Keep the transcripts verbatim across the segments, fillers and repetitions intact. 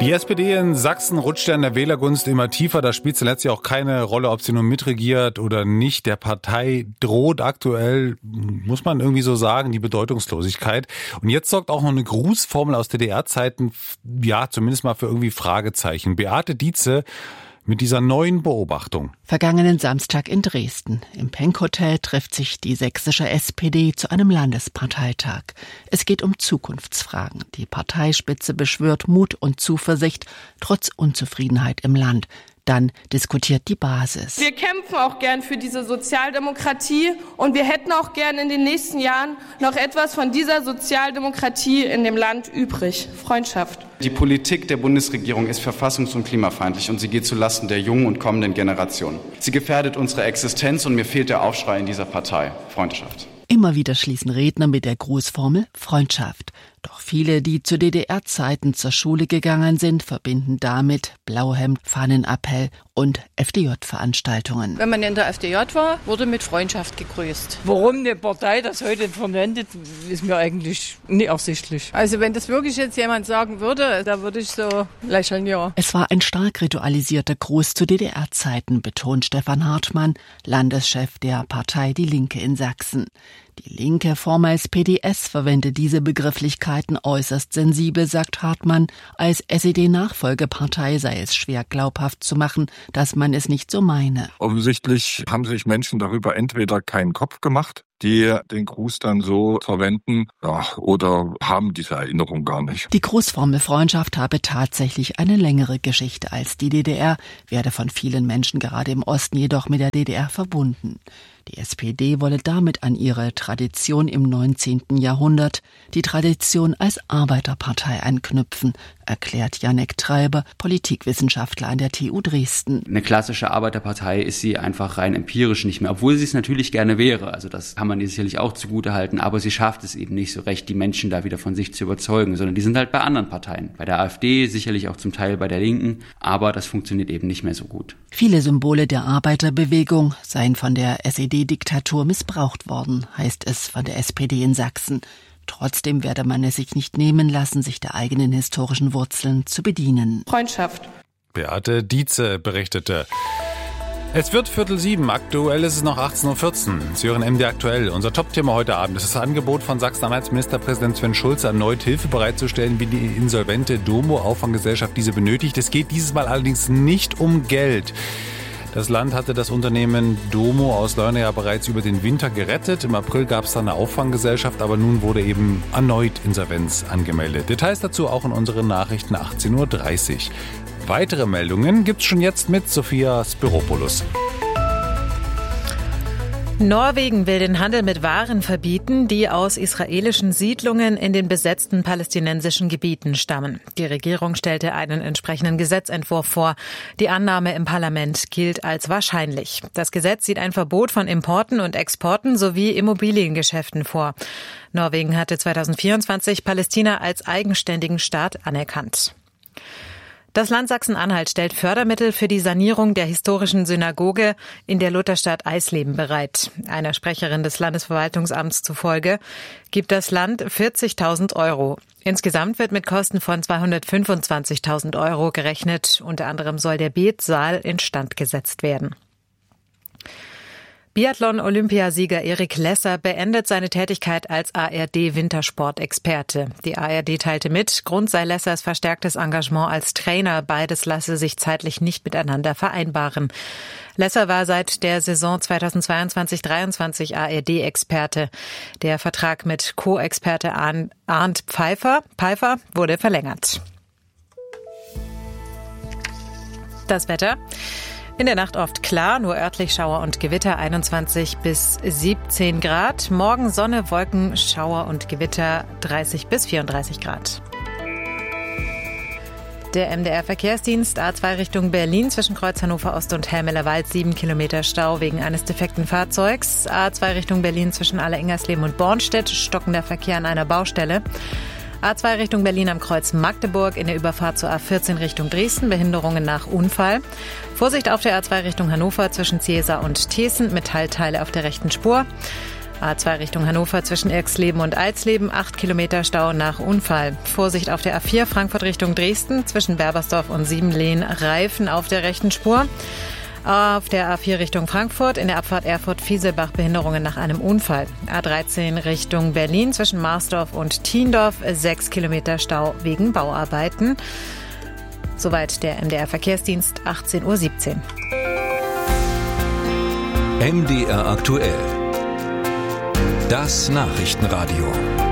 Die S P D in Sachsen rutscht ja in der Wählergunst immer tiefer. Da spielt es letztlich auch keine Rolle, ob sie nun mitregiert oder nicht. Der Partei droht aktuell, muss man irgendwie so sagen, die Bedeutungslosigkeit. Und jetzt sorgt auch noch eine Grußformel aus D D R-Zeiten, ja, zumindest mal für irgendwie Fragezeichen. Beate Dietze mit dieser neuen Beobachtung. Vergangenen Samstag in Dresden. Im Penck-Hotel trifft sich die sächsische S P D zu einem Landesparteitag. Es geht um Zukunftsfragen. Die Parteispitze beschwört Mut und Zuversicht trotz Unzufriedenheit im Land. Dann diskutiert die Basis. Wir kämpfen auch gern für diese Sozialdemokratie und wir hätten auch gern in den nächsten Jahren noch etwas von dieser Sozialdemokratie in dem Land übrig. Freundschaft. Die Politik der Bundesregierung ist verfassungs- und klimafeindlich und sie geht zulasten der jungen und kommenden Generationen. Sie gefährdet unsere Existenz und mir fehlt der Aufschrei in dieser Partei. Freundschaft. Immer wieder schließen Redner mit der Grußformel Freundschaft. Doch viele, die zu D D R-Zeiten zur Schule gegangen sind, verbinden damit Blauhemd, Fahnenappell und F D J-Veranstaltungen. Wenn man in der F D J war, wurde mit Freundschaft gegrüßt. Warum eine Partei das heute verwendet, ist mir eigentlich nicht ersichtlich. Also wenn das wirklich jetzt jemand sagen würde, da würde ich so lächeln, ja. Es war ein stark ritualisierter Gruß zu D D R-Zeiten, betont Stefan Hartmann, Landeschef der Partei Die Linke in Sachsen. Die Linke, vormals P D S, verwendet diese Begrifflichkeiten äußerst sensibel, sagt Hartmann. Als S E D-Nachfolgepartei sei es schwer glaubhaft zu machen, dass man es nicht so meine. Offensichtlich haben sich Menschen darüber entweder keinen Kopf gemacht, die den Gruß dann so verwenden, ja, oder haben diese Erinnerung gar nicht. Die Grußformel Freundschaft habe tatsächlich eine längere Geschichte als die D D R, werde von vielen Menschen gerade im Osten jedoch mit der D D R verbunden. Die S P D wolle damit an ihre Tradition im neunzehnten Jahrhundert, die Tradition als Arbeiterpartei anknüpfen, erklärt Janek Treiber, Politikwissenschaftler an der T U Dresden. Eine klassische Arbeiterpartei ist sie einfach rein empirisch nicht mehr, obwohl sie es natürlich gerne wäre. Also das kann man ihr sicherlich auch zugutehalten, aber sie schafft es eben nicht so recht, die Menschen da wieder von sich zu überzeugen, sondern die sind halt bei anderen Parteien. Bei der AfD, sicherlich auch zum Teil bei der Linken, aber das funktioniert eben nicht mehr so gut. Viele Symbole der Arbeiterbewegung seien von der S E D-Diktatur missbraucht worden, heißt es von der S P D in Sachsen. Trotzdem werde man es sich nicht nehmen lassen, sich der eigenen historischen Wurzeln zu bedienen. Freundschaft. Beate Dietze berichtete. Es wird Viertel sieben, aktuell ist es noch achtzehn Uhr vierzehn. Sie hören M D aktuell. Unser Top-Thema heute Abend ist das Angebot von Sachsen-Anhalts-Ministerpräsident Sven Schulze, erneut Hilfe bereitzustellen, wie die insolvente Domo-Auffanggesellschaft diese benötigt. Es geht dieses Mal allerdings nicht um Geld. Das Land hatte das Unternehmen Domo aus Leuna ja bereits über den Winter gerettet. Im April gab es dann eine Auffanggesellschaft, aber nun wurde eben erneut Insolvenz angemeldet. Details dazu auch in unseren Nachrichten achtzehn Uhr dreißig. Weitere Meldungen gibt's schon jetzt mit Sophia Spiropoulos. Norwegen will den Handel mit Waren verbieten, die aus israelischen Siedlungen in den besetzten palästinensischen Gebieten stammen. Die Regierung stellte einen entsprechenden Gesetzentwurf vor. Die Annahme im Parlament gilt als wahrscheinlich. Das Gesetz sieht ein Verbot von Importen und Exporten sowie Immobiliengeschäften vor. Norwegen hatte zweitausendvierundzwanzig Palästina als eigenständigen Staat anerkannt. Das Land Sachsen-Anhalt stellt Fördermittel für die Sanierung der historischen Synagoge in der Lutherstadt Eisleben bereit. Einer Sprecherin des Landesverwaltungsamts zufolge gibt das Land vierzigtausend Euro. Insgesamt wird mit Kosten von zweihundertfünfundzwanzigtausend Euro gerechnet. Unter anderem soll der Betsaal instand gesetzt werden. Biathlon-Olympiasieger Erik Lesser beendet seine Tätigkeit als A R D-Wintersportexperte. Die A R D teilte mit, Grund sei Lessers verstärktes Engagement als Trainer. Beides lasse sich zeitlich nicht miteinander vereinbaren. Lesser war seit der Saison zweitausendzweiundzwanzig dreiundzwanzig A R D-Experte. Der Vertrag mit Co-Experte Arndt Pfeiffer, Pfeiffer wurde verlängert. Das Wetter. In der Nacht oft klar, nur örtlich Schauer und Gewitter, einundzwanzig bis siebzehn Grad. Morgen Sonne, Wolken, Schauer und Gewitter, dreißig bis vierunddreißig Grad. Der M D R-Verkehrsdienst A zwei Richtung Berlin zwischen Kreuz Hannover Ost und Helmelerwald, sieben Kilometer Stau wegen eines defekten Fahrzeugs. A zwei Richtung Berlin zwischen Aller-Ingersleben und Bornstedt, stockender Verkehr an einer Baustelle. A zwei Richtung Berlin am Kreuz Magdeburg, in der Überfahrt zur A vierzehn Richtung Dresden, Behinderungen nach Unfall. Vorsicht auf der A zwei Richtung Hannover zwischen Ziesa und Thesen, Metallteile auf der rechten Spur. A zwei Richtung Hannover zwischen Erxleben und Alsleben, acht Kilometer Stau nach Unfall. Vorsicht auf der A vier Frankfurt Richtung Dresden zwischen Berbersdorf und Siebenlehn, Reifen auf der rechten Spur. Auf der A vier Richtung Frankfurt, in der Abfahrt Erfurt-Fieselbach Behinderungen nach einem Unfall. A dreizehn Richtung Berlin zwischen Marsdorf und Thiendorf, sechs Kilometer Stau wegen Bauarbeiten. Soweit der M D R-Verkehrsdienst, achtzehn Uhr siebzehn. M D R aktuell. Das Nachrichtenradio.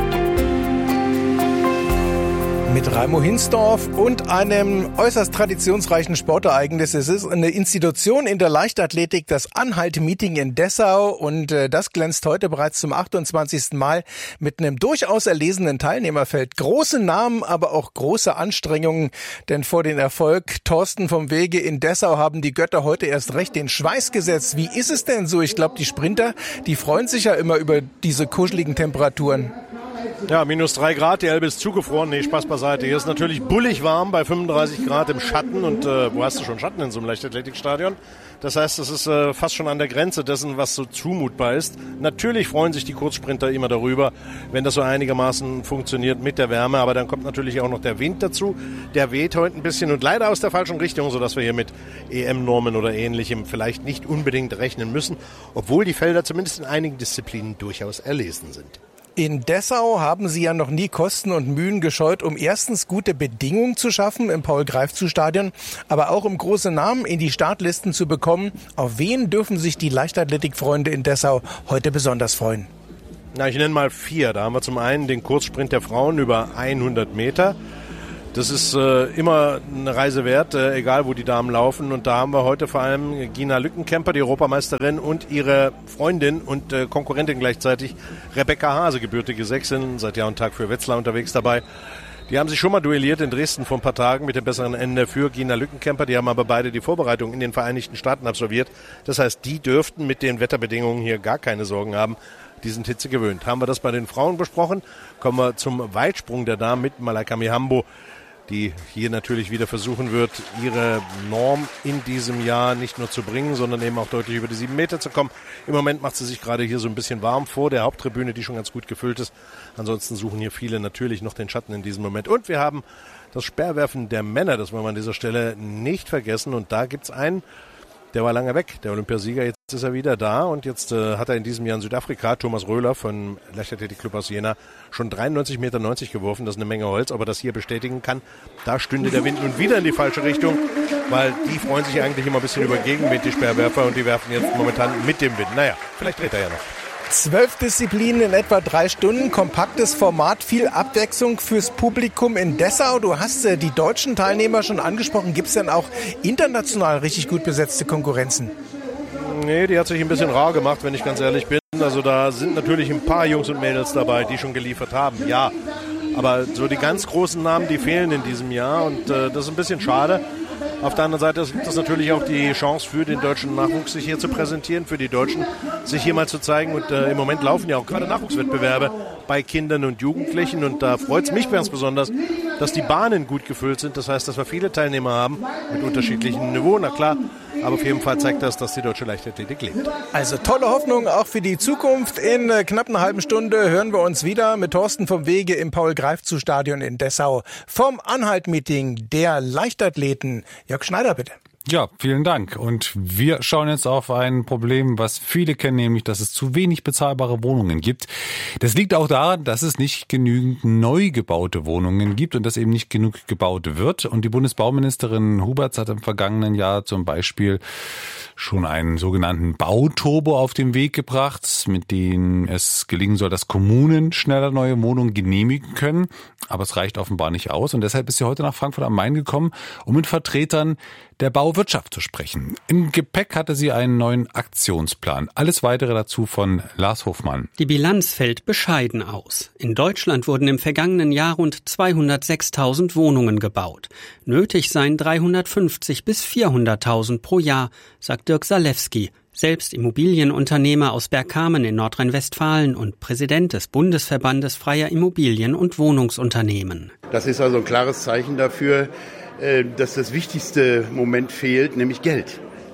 Mit Raimo Hinsdorf und einem äußerst traditionsreichen Sportereignis. Es ist eine Institution in der Leichtathletik, das Anhalt-Meeting in Dessau. Und äh, das glänzt heute bereits zum achtundzwanzigsten Mal mit einem durchaus erlesenen Teilnehmerfeld. Große Namen, aber auch große Anstrengungen. Denn vor den Erfolg Thorsten vom Wege in Dessau haben die Götter heute erst recht den Schweiß gesetzt. Wie ist es denn so? Ich glaube, die Sprinter, die freuen sich ja immer über diese kuscheligen Temperaturen. Ja, minus drei Grad, die Elbe ist zugefroren. Nee, Spaß beiseite. Hier ist natürlich bullig warm bei fünfunddreißig Grad im Schatten. Und äh, wo hast du schon Schatten in so einem Leichtathletikstadion? Das heißt, es ist äh, fast schon an der Grenze dessen, was so zumutbar ist. Natürlich freuen sich die Kurzsprinter immer darüber, wenn das so einigermaßen funktioniert mit der Wärme. Aber dann kommt natürlich auch noch der Wind dazu. Der weht heute ein bisschen und leider aus der falschen Richtung, sodass wir hier mit E M-Normen oder Ähnlichem vielleicht nicht unbedingt rechnen müssen. Obwohl die Felder zumindest in einigen Disziplinen durchaus erlesen sind. In Dessau haben Sie ja noch nie Kosten und Mühen gescheut, um erstens gute Bedingungen zu schaffen im Paul-Greifzu-Stadion, aber auch um große Namen in die Startlisten zu bekommen. Auf wen dürfen sich die Leichtathletikfreunde in Dessau heute besonders freuen? Na, ich nenne mal vier. Da haben wir zum einen den Kurzsprint der Frauen über hundert Meter. Das ist äh, immer eine Reise wert, äh, egal wo die Damen laufen. Und da haben wir heute vor allem Gina Lückenkämper, die Europameisterin, und ihre Freundin und äh, Konkurrentin gleichzeitig, Rebecca Hase, gebürtige Sächsin, seit Jahr und Tag für Wetzlar unterwegs dabei. Die haben sich schon mal duelliert in Dresden vor ein paar Tagen mit dem besseren Ende für Gina Lückenkämper. Die haben aber beide die Vorbereitung in den Vereinigten Staaten absolviert. Das heißt, die dürften mit den Wetterbedingungen hier gar keine Sorgen haben. Die sind Hitze gewöhnt. Haben wir das bei den Frauen besprochen, kommen wir zum Weitsprung der Damen mit Malaika Mihambo, die hier natürlich wieder versuchen wird, ihre Norm in diesem Jahr nicht nur zu bringen, sondern eben auch deutlich über die sieben Meter zu kommen. Im Moment macht sie sich gerade hier so ein bisschen warm vor der Haupttribüne, die schon ganz gut gefüllt ist. Ansonsten suchen hier viele natürlich noch den Schatten in diesem Moment. Und wir haben das Speerwerfen der Männer, das wollen wir an dieser Stelle nicht vergessen. Und da gibt's einen, der war lange weg, der Olympiasieger. Jetzt ist er wieder da und jetzt äh, hat er in diesem Jahr in Südafrika, Thomas Röhler von Leichtathletikclub aus Jena, schon dreiundneunzig Meter neunzig geworfen. Das ist eine Menge Holz, ob er das hier bestätigen kann. Da stünde der Wind nun wieder in die falsche Richtung, weil die freuen sich eigentlich immer ein bisschen über Gegenwind, die Speerwerfer, und die werfen jetzt momentan mit dem Wind. Naja, vielleicht dreht er ja noch. Zwölf Disziplinen in etwa drei Stunden, kompaktes Format, viel Abwechslung fürs Publikum in Dessau. Du hast äh, die deutschen Teilnehmer schon angesprochen. Gibt es denn auch international richtig gut besetzte Konkurrenzen? Nee, die hat sich ein bisschen rar gemacht, wenn ich ganz ehrlich bin. Also da sind natürlich ein paar Jungs und Mädels dabei, die schon geliefert haben, ja. Aber so die ganz großen Namen, die fehlen in diesem Jahr und äh, das ist ein bisschen schade. Auf der anderen Seite gibt es natürlich auch die Chance für den deutschen Nachwuchs, sich hier zu präsentieren, für die Deutschen, sich hier mal zu zeigen. Und äh, im Moment laufen ja auch gerade Nachwuchswettbewerbe bei Kindern und Jugendlichen. Und da freut es mich ganz besonders, dass die Bahnen gut gefüllt sind. Das heißt, dass wir viele Teilnehmer haben mit unterschiedlichen Niveaus. Na klar, aber auf jeden Fall zeigt das, dass die deutsche Leichtathletik lebt. Also tolle Hoffnung auch für die Zukunft. In äh, knapp einer halben Stunde hören wir uns wieder mit Thorsten vom Wege im Paul-Greifzu-Stadion in Dessau vom Anhalt-Meeting der Leichtathleten. Jörg Schneider, bitte. Ja, vielen Dank. Und wir schauen jetzt auf ein Problem, was viele kennen, nämlich, dass es zu wenig bezahlbare Wohnungen gibt. Das liegt auch daran, dass es nicht genügend neu gebaute Wohnungen gibt und dass eben nicht genug gebaut wird. Und die Bundesbauministerin Huberts hat im vergangenen Jahr zum Beispiel schon einen sogenannten Bauturbo auf den Weg gebracht, mit dem es gelingen soll, dass Kommunen schneller neue Wohnungen genehmigen können. Aber es reicht offenbar nicht aus. Und deshalb ist sie heute nach Frankfurt am Main gekommen, um mit Vertretern der Bauwirtschaft zu sprechen. Im Gepäck hatte sie einen neuen Aktionsplan. Alles Weitere dazu von Lars Hofmann. Die Bilanz fällt bescheiden aus. In Deutschland wurden im vergangenen Jahr rund zweihundertsechstausend Wohnungen gebaut. Nötig seien dreihundertfünfzig bis vierhunderttausend pro Jahr, sagt Dirk Salewski, selbst Immobilienunternehmer aus Bergkamen in Nordrhein-Westfalen und Präsident des Bundesverbandes freier Immobilien- und Wohnungsunternehmen. Das ist also ein klares Zeichen dafür, dass das wichtigste Moment fehlt, nämlich Geld.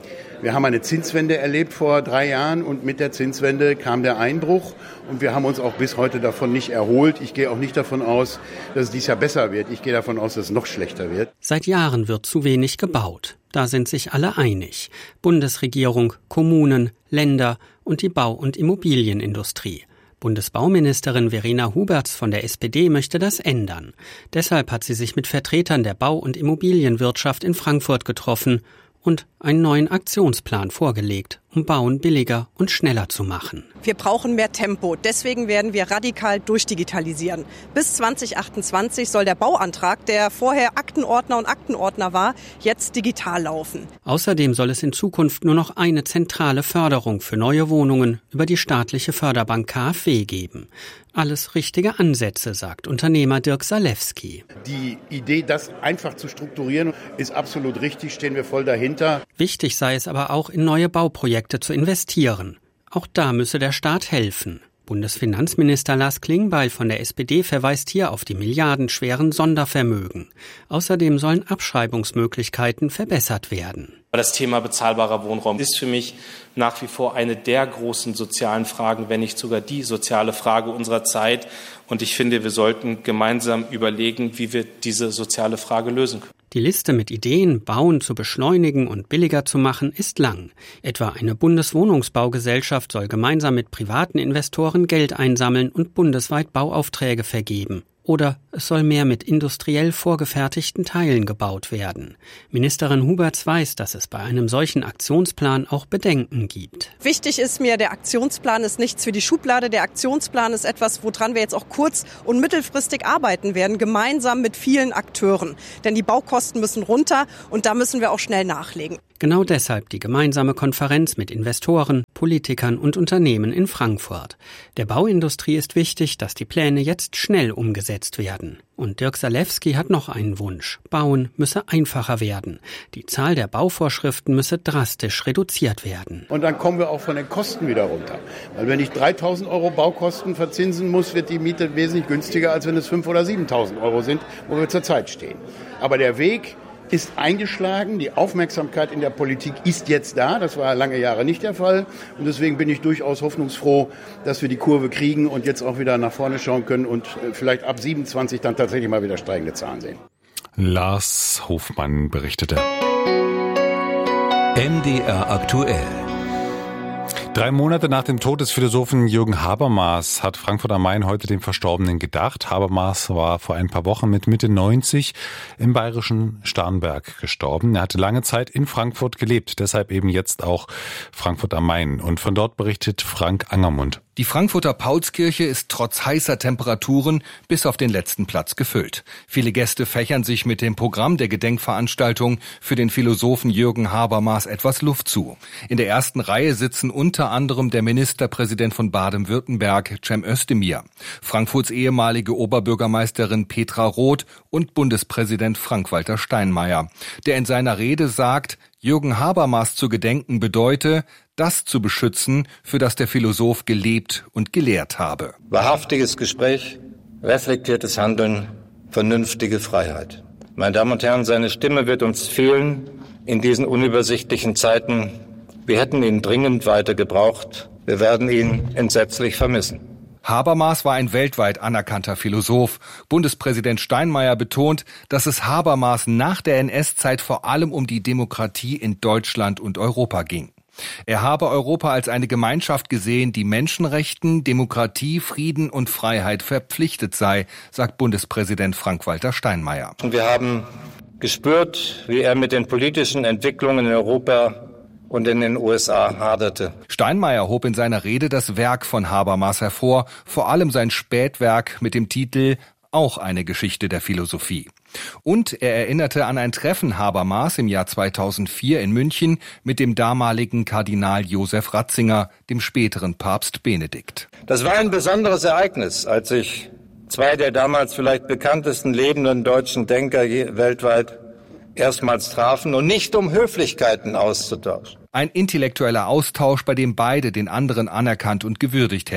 Wir haben eine Zinswende erlebt vor drei Jahren und mit der Zinswende kam der Einbruch und wir haben uns auch bis heute davon nicht erholt. Ich gehe auch nicht davon aus, dass es dieses Jahr besser wird. Ich gehe davon aus, dass es noch schlechter wird. Seit Jahren wird zu wenig gebaut. Da sind sich alle einig. Bundesregierung, Kommunen, Länder und die Bau- und Immobilienindustrie. Bundesbauministerin Verena Huberts von der S P D möchte das ändern. Deshalb hat sie sich mit Vertretern der Bau- und Immobilienwirtschaft in Frankfurt getroffen und einen neuen Aktionsplan vorgelegt, um Bauen billiger und schneller zu machen. Wir brauchen mehr Tempo. Deswegen werden wir radikal durchdigitalisieren. Bis zwanzig achtundzwanzig soll der Bauantrag, der vorher Aktenordner und Aktenordner war, jetzt digital laufen. Außerdem soll es in Zukunft nur noch eine zentrale Förderung für neue Wohnungen über die staatliche Förderbank K f W geben. Alles richtige Ansätze, sagt Unternehmer Dirk Salewski. Die Idee, das einfach zu strukturieren, ist absolut richtig, stehen wir voll dahinter. Wichtig sei es aber auch, in neue Bauprojekte zu investieren. Auch da müsse der Staat helfen. Bundesfinanzminister Lars Klingbeil von der S P D verweist hier auf die milliardenschweren Sondervermögen. Außerdem sollen Abschreibungsmöglichkeiten verbessert werden. Das Thema bezahlbarer Wohnraum ist für mich nach wie vor eine der großen sozialen Fragen, wenn nicht sogar die soziale Frage unserer Zeit. Und ich finde, wir sollten gemeinsam überlegen, wie wir diese soziale Frage lösen können. Die Liste mit Ideen, Bauen zu beschleunigen und billiger zu machen, ist lang. Etwa eine Bundeswohnungsbaugesellschaft soll gemeinsam mit privaten Investoren Geld einsammeln und bundesweit Bauaufträge vergeben. Oder es soll mehr mit industriell vorgefertigten Teilen gebaut werden. Ministerin Huberts weiß, dass es bei einem solchen Aktionsplan auch Bedenken gibt. Wichtig ist mir, der Aktionsplan ist nichts für die Schublade. Der Aktionsplan ist etwas, woran wir jetzt auch kurz- und mittelfristig arbeiten werden, gemeinsam mit vielen Akteuren. Denn die Baukosten müssen runter und da müssen wir auch schnell nachlegen. Genau deshalb die gemeinsame Konferenz mit Investoren, Politikern und Unternehmen in Frankfurt. Der Bauindustrie ist wichtig, dass die Pläne jetzt schnell umgesetzt werden. Und Dirk Salewski hat noch einen Wunsch. Bauen müsse einfacher werden. Die Zahl der Bauvorschriften müsse drastisch reduziert werden. Und dann kommen wir auch von den Kosten wieder runter. Weil wenn ich dreitausend Euro Baukosten verzinsen muss, wird die Miete wesentlich günstiger, als wenn es fünftausend oder siebentausend Euro sind, wo wir zurzeit stehen. Aber der Weg ist eingeschlagen. Die Aufmerksamkeit in der Politik ist jetzt da. Das war lange Jahre nicht der Fall. Und deswegen bin ich durchaus hoffnungsfroh, dass wir die Kurve kriegen und jetzt auch wieder nach vorne schauen können und vielleicht ab siebenundzwanzig dann tatsächlich mal wieder steigende Zahlen sehen. Lars Hofmann berichtete. M D R aktuell. Drei Monate nach dem Tod des Philosophen Jürgen Habermas hat Frankfurt am Main heute dem Verstorbenen gedacht. Habermas war vor ein paar Wochen mit Mitte neunzig im bayerischen Starnberg gestorben. Er hatte lange Zeit in Frankfurt gelebt, deshalb eben jetzt auch Frankfurt am Main. Und von dort berichtet Frank Angermund. Die Frankfurter Paulskirche ist trotz heißer Temperaturen bis auf den letzten Platz gefüllt. Viele Gäste fächern sich mit dem Programm der Gedenkveranstaltung für den Philosophen Jürgen Habermas etwas Luft zu. In der ersten Reihe sitzen unter anderem der Ministerpräsident von Baden-Württemberg, Cem Özdemir, Frankfurts ehemalige Oberbürgermeisterin Petra Roth und Bundespräsident Frank-Walter Steinmeier, der in seiner Rede sagt, Jürgen Habermas zu gedenken bedeute, das zu beschützen, für das der Philosoph gelebt und gelehrt habe. Wahrhaftiges Gespräch, reflektiertes Handeln, vernünftige Freiheit. Meine Damen und Herren, seine Stimme wird uns fehlen in diesen unübersichtlichen Zeiten. Wir hätten ihn dringend weiter gebraucht. Wir werden ihn entsetzlich vermissen. Habermas war ein weltweit anerkannter Philosoph. Bundespräsident Steinmeier betont, dass es Habermas nach der N S-Zeit vor allem um die Demokratie in Deutschland und Europa ging. Er habe Europa als eine Gemeinschaft gesehen, die Menschenrechten, Demokratie, Frieden und Freiheit verpflichtet sei, sagt Bundespräsident Frank-Walter Steinmeier. Und wir haben gespürt, wie er mit den politischen Entwicklungen in Europa und in den U S A haderte. Steinmeier hob in seiner Rede das Werk von Habermas hervor, vor allem sein Spätwerk mit dem Titel Auch eine Geschichte der Philosophie. Und er erinnerte an ein Treffen Habermas im Jahr zweitausendvier in München mit dem damaligen Kardinal Josef Ratzinger, dem späteren Papst Benedikt. Das war ein besonderes Ereignis, als sich zwei der damals vielleicht bekanntesten lebenden deutschen Denker weltweit erstmals trafen und nicht um Höflichkeiten auszutauschen. Ein intellektueller Austausch, bei dem beide den anderen anerkannt und gewürdigt hätten.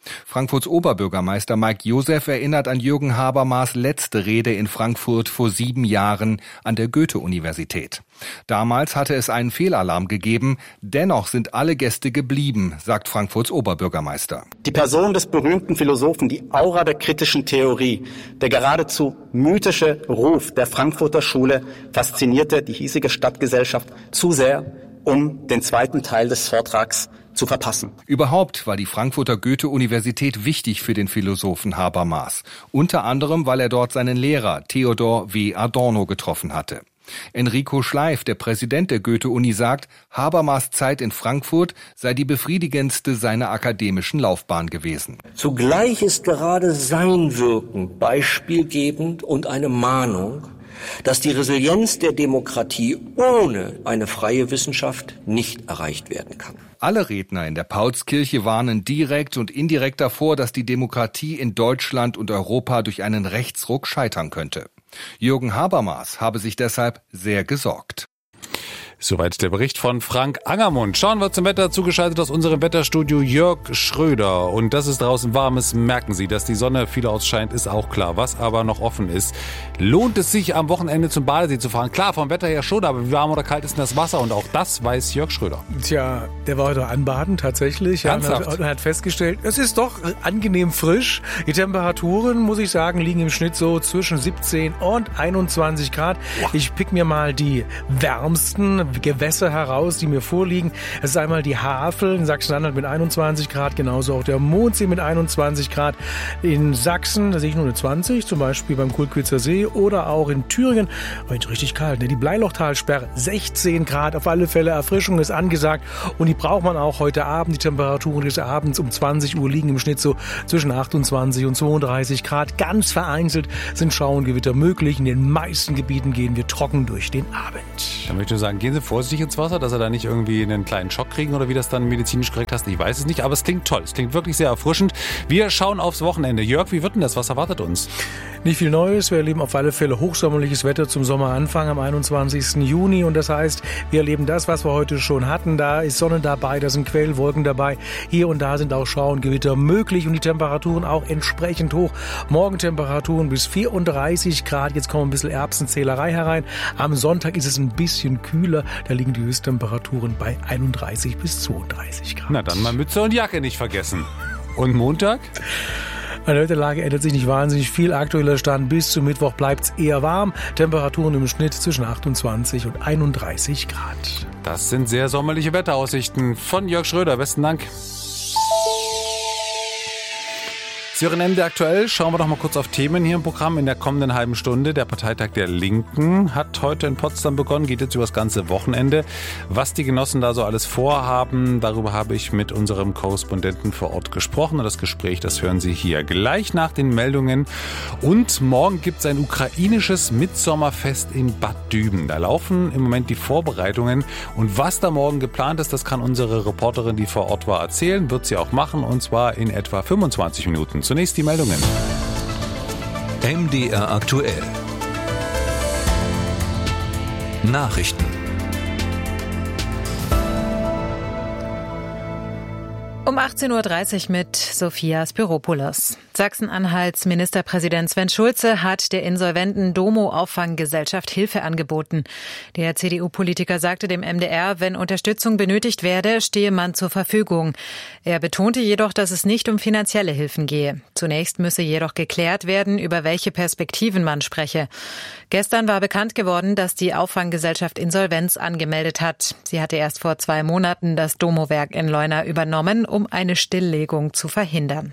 Frankfurts Oberbürgermeister Mike Joseph erinnert an Jürgen Habermas' letzte Rede in Frankfurt vor sieben Jahren an der Goethe-Universität. Damals hatte es einen Fehlalarm gegeben, dennoch sind alle Gäste geblieben, sagt Frankfurts Oberbürgermeister. Die Person des berühmten Philosophen, die Aura der kritischen Theorie, der geradezu mythische Ruf der Frankfurter Schule faszinierte die hiesige Stadtgesellschaft zu sehr, um den zweiten Teil des Vortrags zu verpassen. Überhaupt war die Frankfurter Goethe-Universität wichtig für den Philosophen Habermas. Unter anderem, weil er dort seinen Lehrer Theodor W. Adorno getroffen hatte. Enrico Schleif, der Präsident der Goethe-Uni, sagt, Habermas' Zeit in Frankfurt sei die befriedigendste seiner akademischen Laufbahn gewesen. Zugleich ist gerade sein Wirken beispielgebend und eine Mahnung, dass die Resilienz der Demokratie ohne eine freie Wissenschaft nicht erreicht werden kann. Alle Redner in der Paulskirche warnen direkt und indirekt davor, dass die Demokratie in Deutschland und Europa durch einen Rechtsruck scheitern könnte. Jürgen Habermas habe sich deshalb sehr gesorgt. Soweit der Bericht von Frank Angermund. Schauen wir zum Wetter, zugeschaltet aus unserem Wetterstudio Jörg Schröder. Und dass es draußen warm ist, merken Sie. Dass die Sonne vielerorts scheint, ist auch klar. Was aber noch offen ist, lohnt es sich am Wochenende zum Badesee zu fahren? Klar, vom Wetter her schon, aber wie warm oder kalt ist denn das Wasser? Und auch das weiß Jörg Schröder. Tja, der war heute anbaden tatsächlich. Ja, und hat, hat festgestellt, es ist doch angenehm frisch. Die Temperaturen, muss ich sagen, liegen im Schnitt so zwischen siebzehn und einundzwanzig Grad. Ich pick mir mal die wärmsten Gewässer heraus, die mir vorliegen. Es ist einmal die Havel in Sachsen-Anhalt mit einundzwanzig Grad, genauso auch der Mondsee mit einundzwanzig Grad. In Sachsen, da sehe ich nur eine zwanzig, zum Beispiel beim Kulkwitzer See, oder auch in Thüringen, heute richtig kalt, ne? Die Bleilochtalsperre, sechzehn Grad, auf alle Fälle Erfrischung ist angesagt und die braucht man auch heute Abend. Die Temperaturen des Abends um zwanzig Uhr liegen im Schnitt so zwischen achtundzwanzig und zweiunddreißig Grad. Ganz vereinzelt sind Schauengewitter möglich. In den meisten Gebieten gehen wir trocken durch den Abend. Dann möchte ich sagen, gehen Sie vorsichtig ins Wasser, dass Sie da nicht irgendwie einen kleinen Schock kriegen oder wie das dann medizinisch korrekt heißt. Ich weiß es nicht, aber es klingt toll. Es klingt wirklich sehr erfrischend. Wir schauen aufs Wochenende. Jörg, wie wird denn das? Was erwartet uns? Nicht viel Neues. Wir erleben auf alle Fälle hochsommerliches Wetter zum Sommeranfang am einundzwanzigsten Juni. Und das heißt, wir erleben das, was wir heute schon hatten. Da ist Sonne dabei, da sind Quellwolken dabei. Hier und da sind auch Schauengewitter möglich und die Temperaturen auch entsprechend hoch. Morgentemperaturen bis vierunddreißig Grad. Jetzt kommen ein bisschen Erbsenzählerei herein. Am Sonntag ist es ein bisschen kühler. Da liegen die Höchsttemperaturen bei einunddreißig bis zweiunddreißig Grad. Na dann mal Mütze und Jacke nicht vergessen. Und Montag? An der Wetterlage ändert sich nicht wahnsinnig viel. Aktueller Stand bis zum Mittwoch bleibt es eher warm. Temperaturen im Schnitt zwischen achtundzwanzig und einunddreißig Grad. Das sind sehr sommerliche Wetteraussichten von Jörg Schröder. Besten Dank. Sie hören M D aktuell. Schauen wir doch mal kurz auf Themen hier im Programm in der kommenden halben Stunde. Der Parteitag der Linken hat heute in Potsdam begonnen, geht jetzt über das ganze Wochenende. Was die Genossen da so alles vorhaben, darüber habe ich mit unserem Korrespondenten vor Ort gesprochen. Und das Gespräch, das hören Sie hier gleich nach den Meldungen. Und morgen gibt es ein ukrainisches Mitsommerfest in Bad Düben. Da laufen im Moment die Vorbereitungen. Und was da morgen geplant ist, das kann unsere Reporterin, die vor Ort war, erzählen. Wird sie auch machen, und zwar in etwa fünfundzwanzig Minuten. Zunächst die Meldungen. M D R aktuell. Nachrichten. Um achtzehn Uhr dreißig mit Sophia Spiropoulos. Sachsen-Anhalts Ministerpräsident Sven Schulze hat der insolventen Domo-Auffanggesellschaft Hilfe angeboten. Der C D U-Politiker sagte dem M D R, wenn Unterstützung benötigt werde, stehe man zur Verfügung. Er betonte jedoch, dass es nicht um finanzielle Hilfen gehe. Zunächst müsse jedoch geklärt werden, über welche Perspektiven man spreche. Gestern war bekannt geworden, dass die Auffanggesellschaft Insolvenz angemeldet hat. Sie hatte erst vor zwei Monaten das Domo-Werk in Leuna übernommen, um eine Stilllegung zu verhindern.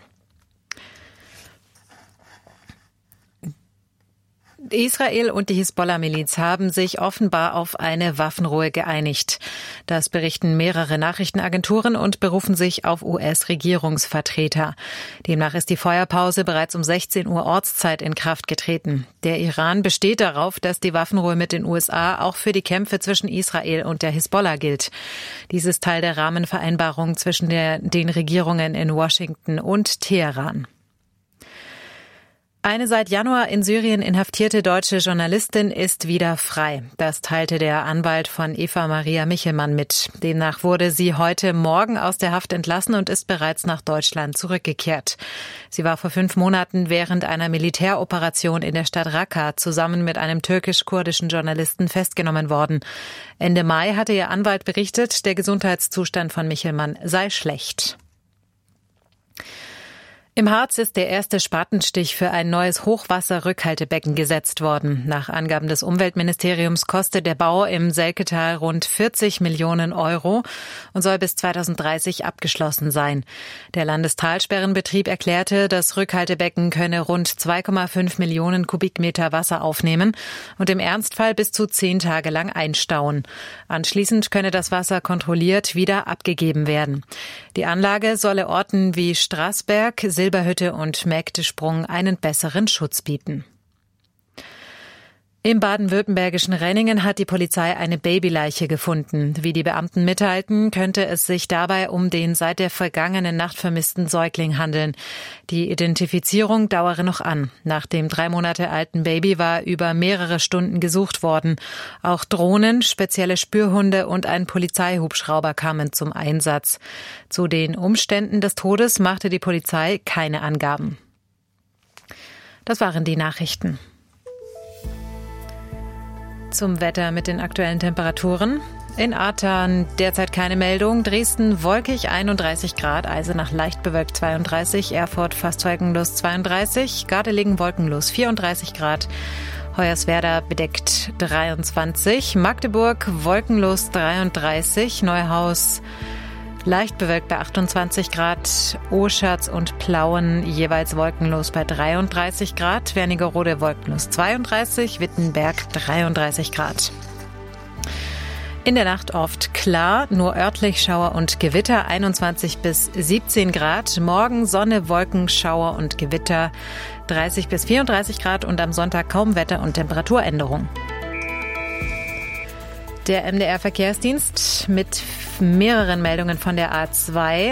Israel und die Hisbollah-Miliz haben sich offenbar auf eine Waffenruhe geeinigt. Das berichten mehrere Nachrichtenagenturen und berufen sich auf U S-Regierungsvertreter. Demnach ist die Feuerpause bereits um sechzehn Uhr Ortszeit in Kraft getreten. Der Iran besteht darauf, dass die Waffenruhe mit den U S A auch für die Kämpfe zwischen Israel und der Hisbollah gilt. Dies ist Teil der Rahmenvereinbarung zwischen der, den Regierungen in Washington und Teheran. Eine seit Januar in Syrien inhaftierte deutsche Journalistin ist wieder frei. Das teilte der Anwalt von Eva Maria Michelmann mit. Demnach wurde sie heute Morgen aus der Haft entlassen und ist bereits nach Deutschland zurückgekehrt. Sie war vor fünf Monaten während einer Militäroperation in der Stadt Raqqa zusammen mit einem türkisch-kurdischen Journalisten festgenommen worden. Ende Mai hatte ihr Anwalt berichtet, der Gesundheitszustand von Michelmann sei schlecht. Im Harz ist der erste Spatenstich für ein neues Hochwasserrückhaltebecken gesetzt worden. Nach Angaben des Umweltministeriums kostet der Bau im Selketal rund vierzig Millionen Euro und soll bis zweitausenddreißig abgeschlossen sein. Der Landestalsperrenbetrieb erklärte, das Rückhaltebecken könne rund zwei Komma fünf Millionen Kubikmeter Wasser aufnehmen und im Ernstfall bis zu zehn Tage lang einstauen. Anschließend könne das Wasser kontrolliert wieder abgegeben werden. Die Anlage solle Orten wie Straßberg, Silberhütte und Mägdesprung einen besseren Schutz bieten. Im baden-württembergischen Renningen hat die Polizei eine Babyleiche gefunden. Wie die Beamten mitteilten, könnte es sich dabei um den seit der vergangenen Nacht vermissten Säugling handeln. Die Identifizierung dauere noch an. Nach dem drei Monate alten Baby war über mehrere Stunden gesucht worden. Auch Drohnen, spezielle Spürhunde und ein Polizeihubschrauber kamen zum Einsatz. Zu den Umständen des Todes machte die Polizei keine Angaben. Das waren die Nachrichten. Zum Wetter mit den aktuellen Temperaturen. In Ahrtal derzeit keine Meldung. Dresden wolkig einunddreißig Grad, Eisenach leicht bewölkt zweiunddreißig, Erfurt fast wolkenlos zweiunddreißig, Gardelegen wolkenlos vierunddreißig Grad, Hoyerswerda bedeckt dreiundzwanzig, Magdeburg wolkenlos dreiunddreißig, Neuhaus leicht bewölkt bei achtundzwanzig Grad, Oschatz und Plauen jeweils wolkenlos bei dreiunddreißig Grad, Wernigerode wolkenlos zweiunddreißig, Wittenberg dreiunddreißig Grad. In der Nacht oft klar, nur örtlich Schauer und Gewitter, einundzwanzig bis siebzehn Grad. Morgen Sonne, Wolken, Schauer und Gewitter, dreißig bis vierunddreißig Grad und am Sonntag kaum Wetter- und Temperaturänderung. Der M D R-Verkehrsdienst mit mehreren Meldungen von der A zwei.